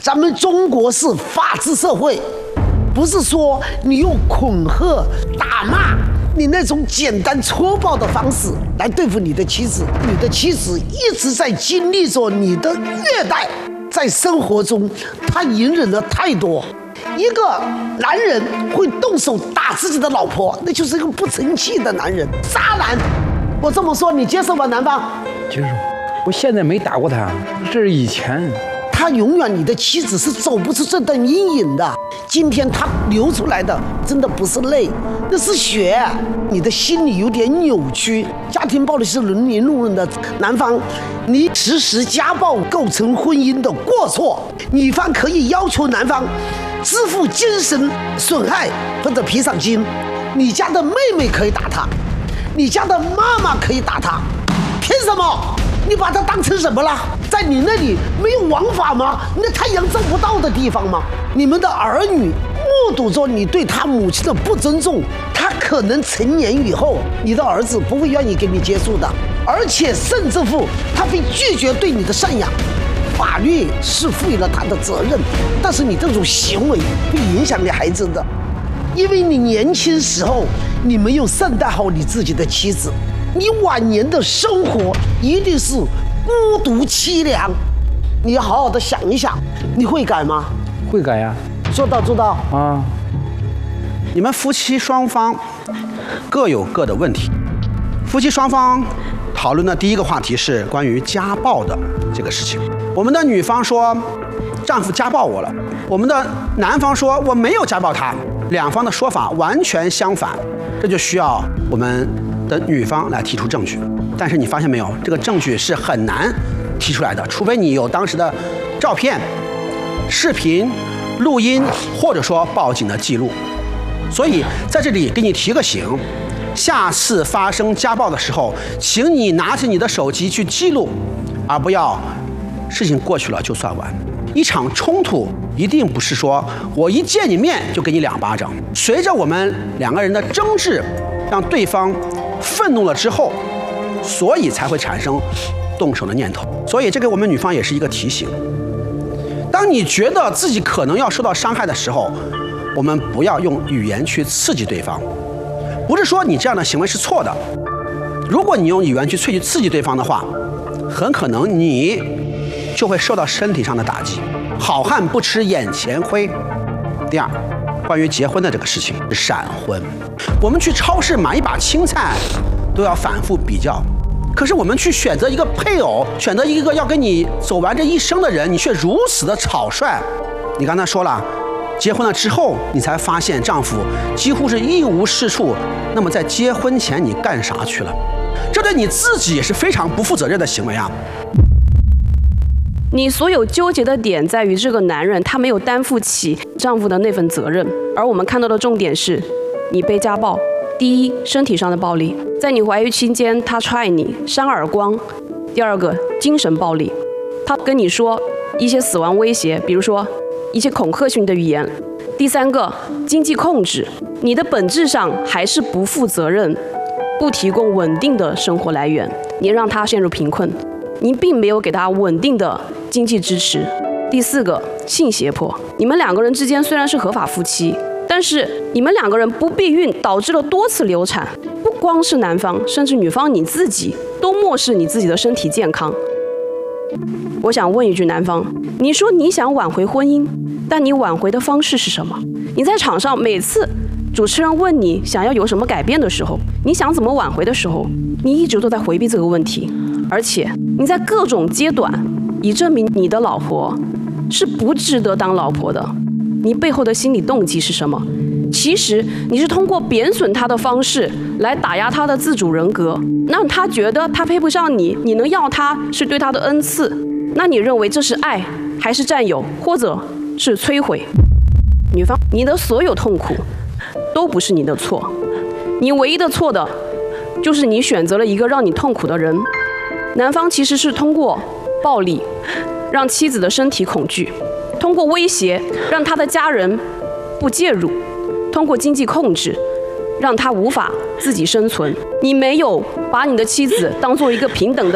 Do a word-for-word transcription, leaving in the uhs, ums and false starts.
咱们中国是法治社会，不是说你用恐吓、打骂你那种简单粗暴的方式来对付你的妻子。你的妻子一直在经历着你的虐待，在生活中她隐忍了太多。一个男人会动手打自己的老婆，那就是一个不成器的男人，渣男。我这么说你接受吗？男方接受。我现在没打过他，这是以前。 他永远，你的妻子是走不出这段阴影的。今天他流出来的真的不是泪，那是血。你的心里有点扭曲。家庭暴力是伦理路人的，男方，你实施家暴构成婚姻的过错，女方可以要求男方支付精神损害或者赔偿金。你家的妹妹可以打他，你家的妈妈可以打他，凭什么？你把他当成什么了？在你那里没有王法吗？那太阳照不到的地方吗？你们的儿女目睹着你对他母亲的不尊重，他可能成年以后，你的儿子不会愿意跟你接触的，而且甚至乎他会拒绝对你的赡养。法律是赋予了他的责任，但是你这种行为会影响你孩子的，因为你年轻时候你没有善待好你自己的妻子。你晚年的生活一定是孤独凄凉，你要好好的想一想，你会改吗？ 会改呀。 做到做到啊。 你们夫妻双方各有各的问题。夫妻双方讨论的第一个话题是关于家暴的这个事情。我们的女方说，丈夫家暴我了；我们的男方说，我没有家暴他。两方的说法完全相反，这就需要我们的女方来提出证据。但是你发现没有，这个证据是很难提出来的，除非你有当时的照片、视频、录音，或者说报警的记录。所以在这里给你提个醒，下次发生家暴的时候，请你拿起你的手机去记录，而不要事情过去了就算完。一场冲突一定不是说我一见你面就给你两巴掌，随着我们两个人的争执，让对方愤怒了之后，所以才会产生动手的念头。所以这给我们女方也是一个提醒，当你觉得自己可能要受到伤害的时候，我们不要用语言去刺激对方。不是说你这样的行为是错的，如果你用语言去刺激刺激对方的话，很可能你就会受到身体上的打击。好汉不吃眼前亏。第二，关于结婚的这个事情，闪婚。我们去超市买一把青菜都要反复比较，可是我们去选择一个配偶，选择一个要跟你走完这一生的人，你却如此的草率。你刚才说了，结婚了之后你才发现丈夫几乎是一无是处，那么在结婚前你干啥去了？这对你自己也是非常不负责任的行为啊。 你所有纠结的点在于这个男人他没有担负起丈夫的那份责任，而我们看到的重点是你被家暴。第一，身体上的暴力，在你怀孕期间他踹你扇耳光；第二个，精神暴力，他跟你说一些死亡威胁，比如说一些恐吓性的语言；第三个，经济控制，你的本质上还是不负责任，不提供稳定的生活来源，你让他陷入贫困，你并没有给他稳定的经济支持。第四个，性胁迫，你们两个人之间虽然是合法夫妻，但是你们两个人不避孕导致了多次流产，不光是男方，甚至女方你自己都漠视你自己的身体健康。我想问一句，男方，你说你想挽回婚姻，但你挽回的方式是什么？你在场上每次主持人问你想要有什么改变的时候，你想怎么挽回的时候，你一直都在回避这个问题，而且你在各种阶段以证明你的老婆是不值得当老婆的。你背后的心理动机是什么？其实你是通过贬损他的方式来打压他的自主人格，让他觉得他配不上你，你能要他是对他的恩赐。那你认为这是爱，还是占有，或者是摧毁？女方，你的所有痛苦都不是你的错，你唯一的错的就是你选择了一个让你痛苦的人。男方其实是通过暴力让妻子的身体恐惧，通过威胁让他的家人不介入，通过经济控制让他无法自己生存。你没有把你的妻子当做一个平等的